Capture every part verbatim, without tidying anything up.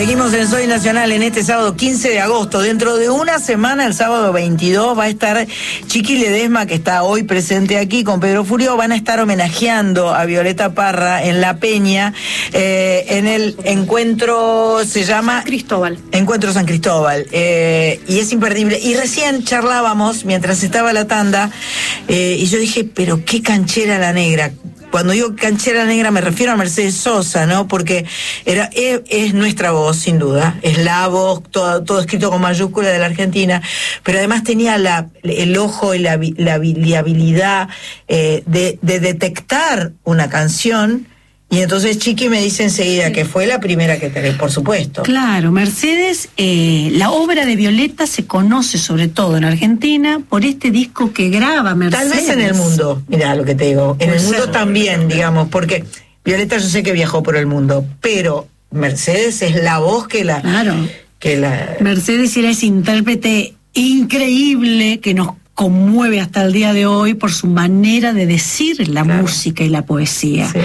Seguimos en Soy Nacional en este sábado quince de agosto. Dentro de una semana, el sábado veintidós, va a estar Chiqui Ledesma, que está hoy presente aquí con Pedro Furio. Van a estar homenajeando a Violeta Parra en La Peña, eh, en el encuentro, se llama... San Cristóbal. Encuentro San Cristóbal. Eh, y es imperdible. Y recién charlábamos, mientras estaba la tanda, eh, y yo dije, pero qué canchera la negra. Cuando digo canchera negra me refiero a Mercedes Sosa, ¿no? Porque era es, es nuestra voz, sin duda. Es la voz, todo, todo escrito con mayúscula de la Argentina. Pero además tenía la, el ojo y la, la, la habilidad eh, de, de detectar una canción. Y entonces Chiqui me dice enseguida sí. que fue la primera que tenés, por supuesto. Claro, Mercedes, eh, la obra de Violeta se conoce sobre todo en Argentina por este disco que graba Mercedes. Tal vez en el mundo, mirá lo que te digo, en el mundo también, digamos, porque Violeta yo sé que viajó por el mundo, pero Mercedes es la voz que la... Claro, que la... Mercedes era ese intérprete increíble que nos conmueve hasta el día de hoy por su manera de decir la claro. música y la poesía. Sí.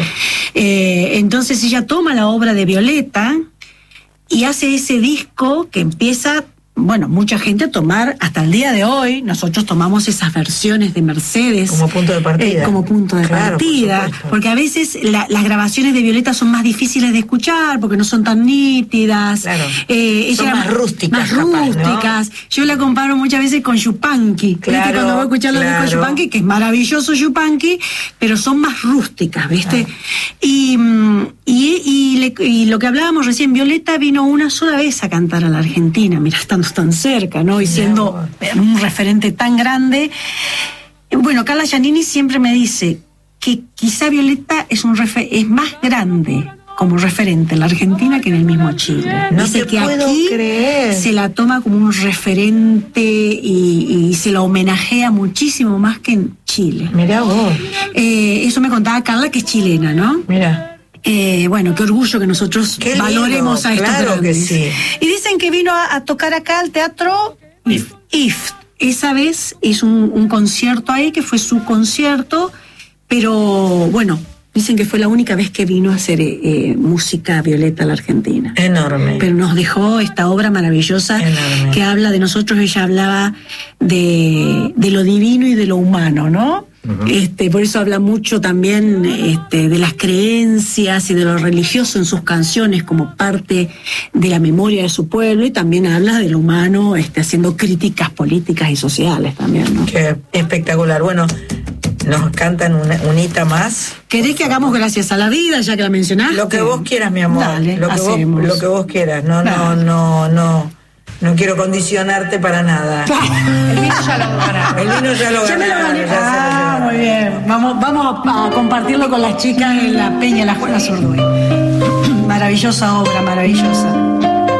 Eh, entonces ella toma la obra de Violeta y hace ese disco que empieza, bueno, mucha gente a tomar hasta el día de hoy. Nosotros tomamos esas versiones de Mercedes como punto de partida, eh, como punto de claro, partida, por porque a veces la, las grabaciones de Violeta son más difíciles de escuchar porque no son tan nítidas, claro. eh, son ella más rústicas, más capaz, rústicas. ¿no? Yo la comparo muchas veces con Yupanqui, claro, ¿viste? Cuando voy a escuchar los claro. discos de Yupanqui, que es maravilloso Yupanqui, pero son más rústicas, ¿viste? Claro. Y, y, y, le, y lo que hablábamos recién, Violeta vino una sola vez a cantar a la Argentina, mira, estando tan cerca, ¿no? Y siendo un referente tan grande. Bueno, Carla Giannini siempre me dice que quizá Violeta es un refer- es más grande como referente en la Argentina que en el mismo Chile. No dice te que puedo aquí creer. Se la toma como un referente y, y se la homenajea muchísimo más que en Chile. Mirá vos. Eh, eso me contaba Carla, que es chilena, ¿no? Mira. Eh, bueno, qué orgullo que nosotros qué valoremos lindo, a estos claro grandes. que sí. Y dicen que vino a, a tocar acá al teatro I F T. I F T. Esa vez hizo un, un concierto ahí, que fue su concierto, pero bueno, dicen que fue la única vez que vino a hacer eh, música Violeta a la Argentina. Enorme. Pero nos dejó esta obra maravillosa Enorme. Que habla de nosotros. Ella hablaba de, de lo divino y de lo humano, ¿no? Uh-huh. Este, por eso habla mucho también este, de las creencias y de lo religioso en sus canciones como parte de la memoria de su pueblo, y también habla de lo humano, este, haciendo críticas políticas y sociales también, ¿no? Qué espectacular. Bueno, nos cantan una, unita más. ¿Querés que hagamos Gracias a la Vida, ya que la mencionaste? Lo que vos quieras, mi amor. Dale, lo que hacemos. vos, lo que vos quieras. No, no, no, no. No quiero condicionarte para nada. El vino ya lo gané. El vino ya lo Ya me lo ganaron, gané. ya Ah, se lo muy bien. Vamos, vamos a, a compartirlo con las chicas en la Peña La Juana Zurduy. Maravillosa obra, maravillosa.